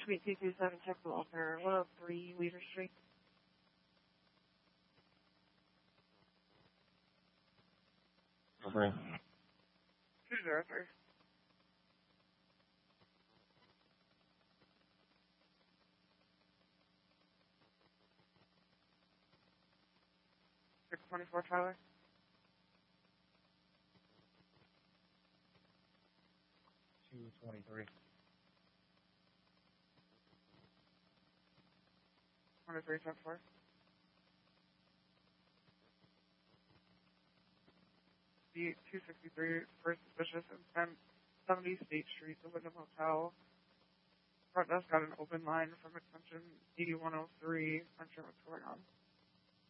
Suite 227, check the offer. 103 Leader Street. Okay. 203. Six 24 Tyler. 223. 23 4. The 263 First Suspicious and 70 State Street, the Wyndham Hotel. Front desk got an open line from extension 8103. Unsure what's going on.